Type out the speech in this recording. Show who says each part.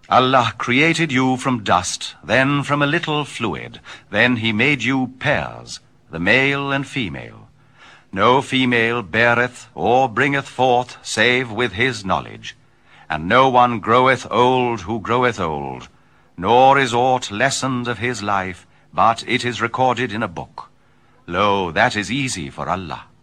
Speaker 1: Allah created you from dust, then from a little fluid. Then he made you pairs, the male and female. No female beareth or bringeth forth save with his knowledge. And no one groweth old who groweth old, nor is aught lessened of his life, but it is recorded in a book. Lo, that is easy for Allah.